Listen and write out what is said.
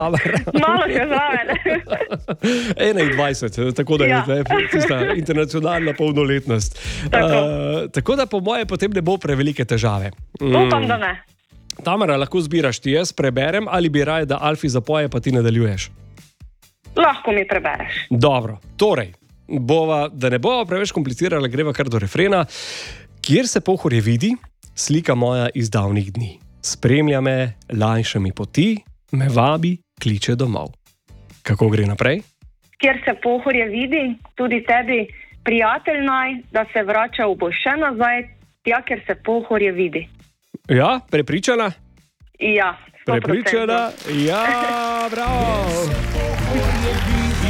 Malo še zraven. 21, tako da je tista internacionalna polnoletnost. Tako da po moje potem ne bo prevelike težave. Upam, da ne. Tamara, lahko zbiraš ti, jaz preberem ali bi raje, da Alfi zapoje, pa ti nadaljuješ? Lahko mi prebereš. Dobro, torej, da ne bova preveč komplicirala, greva kar do refrena. Kjer se pohorje vidi, slika moja iz davnih dni. Spremlja me, lajša mi poti, me vabi, kliče domov. Kako gre naprej? Kjer se pohorje vidi, tudi tebi, prijatelj naj, da se vračal bo še nazaj, tja, kjer se pohorje vidi. Ja, prepričana? Ja, 100%. Prepričana? Ja, bravo!